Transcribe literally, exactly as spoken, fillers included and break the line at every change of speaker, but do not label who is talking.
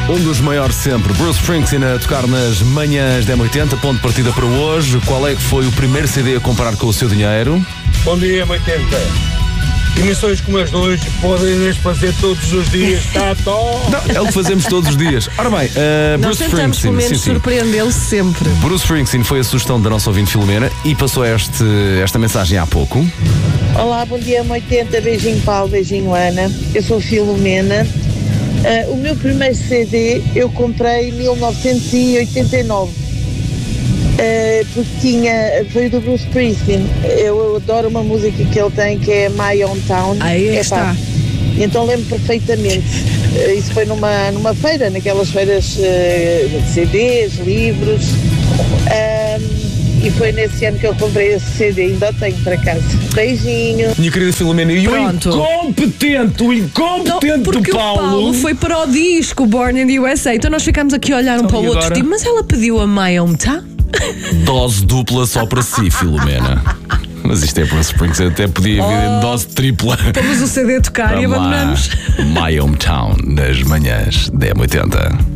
Um dos maiores sempre, Bruce Springsteen a tocar nas manhãs da M oitenta, ponto de partida para hoje. Qual é que foi o primeiro C D a comprar com o seu dinheiro?
Bom dia, M oitenta. Emissões como as de hoje podem fazer todos os dias, está top!
Não, é o que fazemos todos os dias. Ora bem, uh,
Nós
Bruce
tentamos pelo
Springsteen.
menos
Sim, sim.
surpreendê-lo sempre.
Bruce Springsteen foi a sugestão da nossa ouvinte Filomena e passou este, esta mensagem há pouco.
Olá, bom dia, M oitenta, beijinho Paulo, beijinho Ana. Eu sou Filomena. Uh, o meu primeiro C D eu comprei em mil novecentos e oitenta e nove. Uh, porque tinha, veio do Bruce Springsteen. Eu, eu adoro uma música que ele tem que é My Hometown.
Aí
Epá,
está.
então lembro perfeitamente. Uh, isso foi numa, numa feira, naquelas feiras uh, de C Ds, livros. Um, e foi nesse ano que eu comprei esse C D, ainda o tenho para casa. Beijinho.
Minha querida Filomena, e o
Pronto.
incompetente, o incompetente
Não, porque
do
o
Paulo.
Paulo foi para o disco Born in the U S A. Então nós ficámos aqui a olhar um
Então,
para o
e
outro.
agora?
Tipo, mas ela pediu a My Hometown?
Dose dupla só para si, Filomena. Mas isto é Bruce Springsteen, até podia vir em dose tripla.
Pomos o C D a tocar e
Vamos lá.
abandonamos.
My Hometown, nas manhãs da M oitenta.